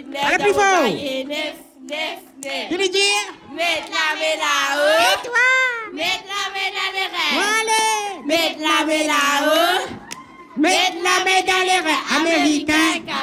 Allez plus fort. Neuf. Je lui dis. Mettre la main là-haut. Et toi? Mettre la main dans les reins. Allez. Mettre la main là-haut. Mettre la main dans les reins. Américain.